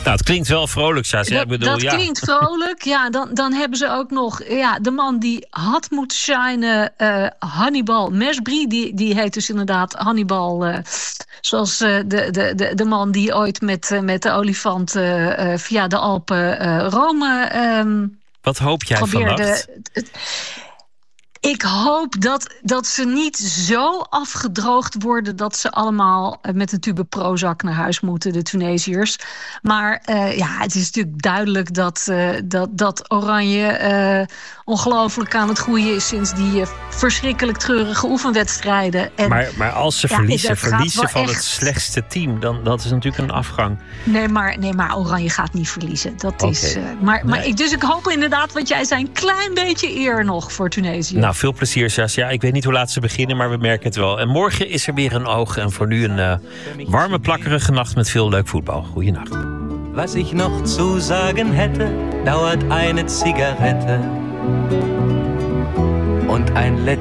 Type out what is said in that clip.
het klinkt wel vrolijk, Saskia. Dat klinkt vrolijk. Ja, dan hebben ze ook nog de man die had moeten shinen. Hannibal Mejbri. Die heet dus inderdaad Hannibal. Zoals de man die ooit met de olifant via de Alpen Rome Wat hoop jij vannacht? Ik hoop dat ze niet zo afgedroogd worden dat ze allemaal met een tube Prozac naar huis moeten, de Tunesiërs. Maar het is natuurlijk duidelijk dat Oranje ongelooflijk aan het groeien is sinds die verschrikkelijk treurige oefenwedstrijden. En, maar als ze verliezen van het slechtste team, dan dat is natuurlijk een afgang. Nee, maar Oranje gaat niet verliezen. Dat is. Dus ik hoop inderdaad, wat jij zei, een klein beetje eer nog voor Tunesië. Nou, veel plezier, Saskia. Ik weet niet hoe laat ze beginnen, maar we merken het wel. En morgen is er weer een oog. En voor nu een warme, plakkerige nacht met veel leuk voetbal. Goeienacht. Was ich noch zu sagen hätte, dauert eine Zigarette und ein letztes